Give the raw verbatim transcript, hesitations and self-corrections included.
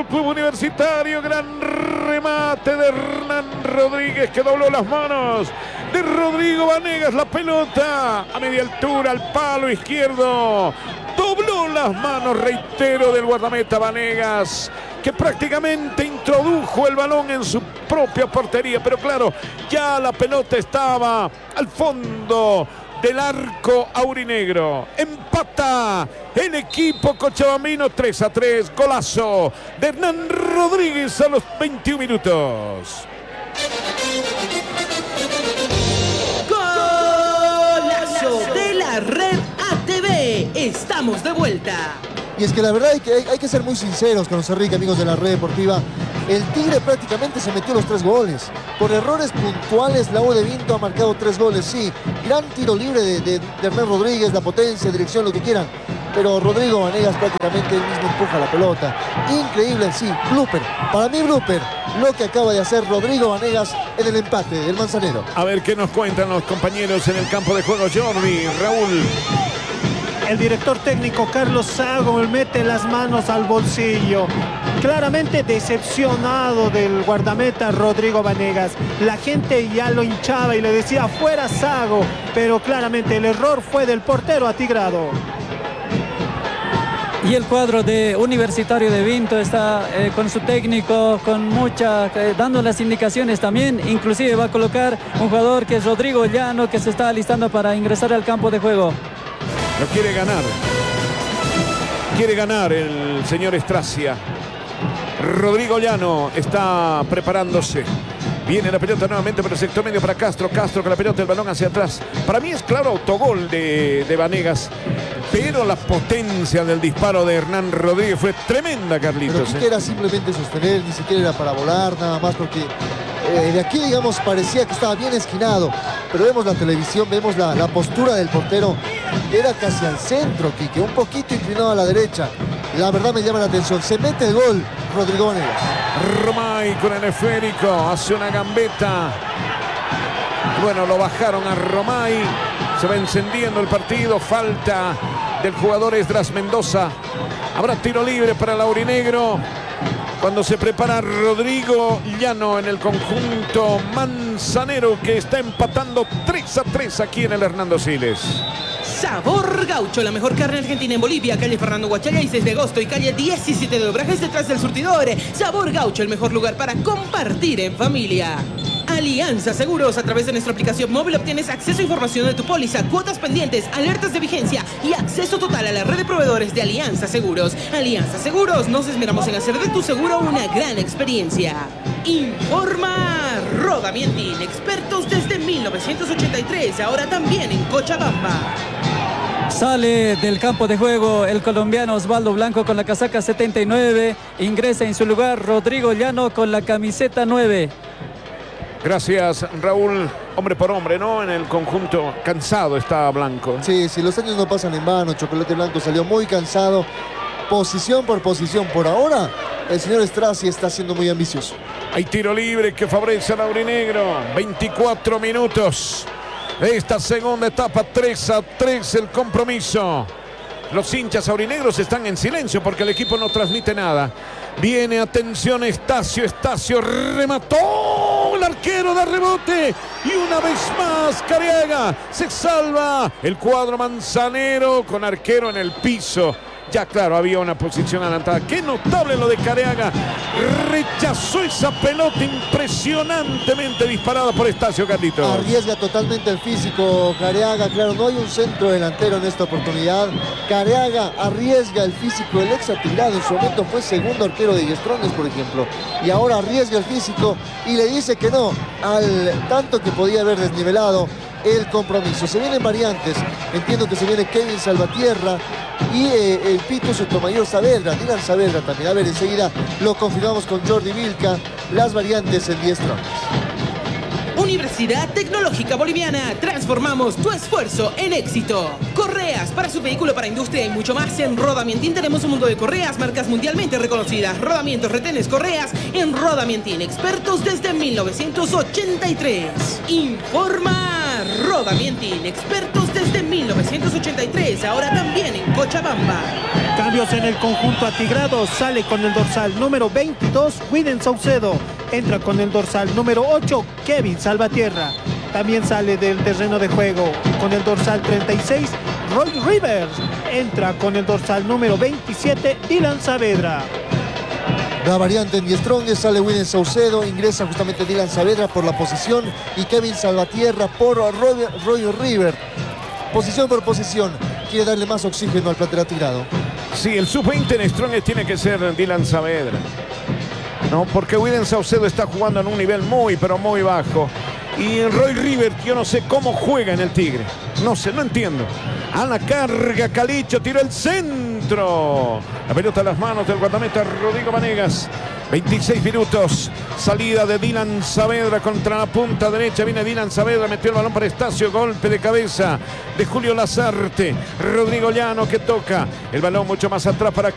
el club Universitario. Gran remate de Hernán Rodríguez, que dobló las manos de Rodrigo Vanegas. La pelota a media altura, al palo izquierdo. Dobló las manos, reitero, del guardameta Vanegas, que prácticamente introdujo el balón en su propia portería. Pero claro, ya la pelota estaba al fondo del arco aurinegro. Empata el equipo cochabambino tres a tres. Golazo de Hernán Rodríguez a los veintiún minutos. Golazo de la Red A T V. Estamos de vuelta. Y es que la verdad hay que, hay, hay que ser muy sinceros con los Enrique, amigos de la Red Deportiva. El Tigre prácticamente se metió los tres goles. Por errores puntuales, la U de Vinto ha marcado tres goles, sí. Gran tiro libre de, de, de Hernán Rodríguez, la potencia, dirección, lo que quieran. Pero Rodrigo Vanegas prácticamente él mismo empuja la pelota. Increíble, sí, blooper. Para mí blooper, lo que acaba de hacer Rodrigo Vanegas en el empate del Manzanero. A ver qué nos cuentan los compañeros en el campo de juego. Jordi, Raúl. El director técnico Carlos Sago mete las manos al bolsillo. Claramente decepcionado del guardameta Rodrigo Vanegas. La gente ya lo hinchaba y le decía fuera Sago, pero claramente el error fue del portero atigrado. Y el cuadro de Universitario de Vinto está eh, con su técnico, con mucha, eh, dando las indicaciones también. Inclusive va a colocar un jugador que es Rodrigo Llano, que se está alistando para ingresar al campo de juego. Lo quiere ganar. Quiere ganar el señor Estracia. Rodrigo Llano está preparándose. Viene la pelota nuevamente por el sector medio para Castro. Castro con la pelota, el balón hacia atrás. Para mí es claro autogol de, de Vanegas. Pero la potencia del disparo de Hernán Rodríguez fue tremenda, Carlitos. Pero aquí era simplemente sostener, ni siquiera era para volar, nada más, porque eh, de aquí, digamos, parecía que estaba bien esquinado. Pero vemos la televisión, vemos la, la postura del portero. Era casi al centro, Quique, un poquito inclinado a la derecha. La verdad me llama la atención. Se mete el gol Rodrigo Vanegas. Romay con el esférico, hace una gambeta. Bueno, lo bajaron a Romay. Se va encendiendo el partido. Falta del jugador Esdras Mendoza. Habrá tiro libre para el aurinegro cuando se prepara Rodrigo Llano en el conjunto manzanero, que está empatando tres a tres aquí en el Hernando Siles. Sabor Gaucho, la mejor carne argentina en Bolivia. Calle Fernando Guachaya y seis de agosto y calle diecisiete de Obrajes, detrás del surtidor. Sabor Gaucho, el mejor lugar para compartir en familia. Alianza Seguros. A través de nuestra aplicación móvil obtienes acceso a información de tu póliza, cuotas pendientes, alertas de vigencia y acceso total a la red de proveedores de Alianza Seguros. Alianza Seguros, nos esmeramos en hacer de tu seguro una gran experiencia. Informa Roda Mientin, expertos desde mil novecientos ochenta y tres, ahora también en Cochabamba. Sale del campo de juego el colombiano Osvaldo Blanco con la casaca setenta y nueve. Ingresa en su lugar Rodrigo Llano con la camiseta nueve. Gracias, Raúl. Hombre por hombre, ¿no? En el conjunto cansado está Blanco. Sí, sí, los años no pasan en vano. Chocolate Blanco salió muy cansado. Posición por posición. Por ahora, el señor Estrazi está siendo muy ambicioso. Hay tiro libre que favorece al aurinegro. veinticuatro minutos de esta segunda etapa. tres a tres el compromiso. Los hinchas aurinegros están en silencio porque el equipo no transmite nada. Viene, atención, Estacio. Estacio remató. El arquero de rebote. Y una vez más, Careaga. Se salva el cuadro manzanero con arquero en el piso. Ya claro, había una posición adelantada. Qué notable lo de Careaga. Rechazó esa pelota impresionantemente disparada por Estacio, Carlitos. Arriesga totalmente el físico Careaga. Claro, no hay un centro delantero en esta oportunidad. Careaga arriesga el físico. El ex atigrado en su momento fue segundo arquero de Yestrones, por ejemplo. Y ahora arriesga el físico y le dice que no al tanto que podía haber desnivelado el compromiso. Se vienen variantes. Entiendo que se viene Kevin Salvatierra y eh, el Pito Sotomayor Saavedra, Dylan Saavedra también. A ver, enseguida lo confirmamos con Jordi Vilca, las variantes en diez trones. Universidad Tecnológica Boliviana. Transformamos tu esfuerzo en éxito. Correas para su vehículo, para industria y mucho más. En Rodamientín tenemos un mundo de correas, marcas mundialmente reconocidas. Rodamientos, retenes, correas en Rodamientín. Expertos desde mil novecientos ochenta y tres. Informa Rodamientín. Expertos desde mil novecientos ochenta y tres. Ahora también en Cochabamba. Cambios en el conjunto atigrado. Sale con el dorsal número veintidós, Widen Saucedo. Entra con el dorsal número ocho, Kevin Salvatierra. También sale del terreno de juego con el dorsal treinta y seis, Roy Rivers. Entra con el dorsal número veintisiete, Dylan Saavedra. La variante en Die Strongest, sale Widen Saucedo, ingresa justamente Dylan Saavedra por la posición y Kevin Salvatierra por Roy, Roy Rivers. Posición por posición. Quiere darle más oxígeno al plantel atigrado. Sí, el sub veinte en Strongest tiene que ser Dylan Saavedra. No, porque Widen Saucedo está jugando en un nivel muy, pero muy bajo. Y Roy Rivers, yo no sé cómo juega en el Tigre. No sé, no entiendo. A la carga, Calicho, tiró el centro. La pelota a las manos del guardameta Rodrigo Vanegas. veintiséis minutos. Salida de Dylan Saavedra contra la punta derecha. Viene Dylan Saavedra, metió el balón para Estacio. Golpe de cabeza de Julio Lazarte. Rodrigo Llano que toca el balón mucho más atrás para